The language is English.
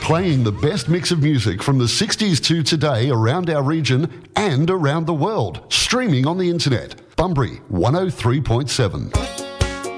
Playing the best mix of music from the 60s to today around our region and around the world. Streaming on the internet. Bunbury 103.7.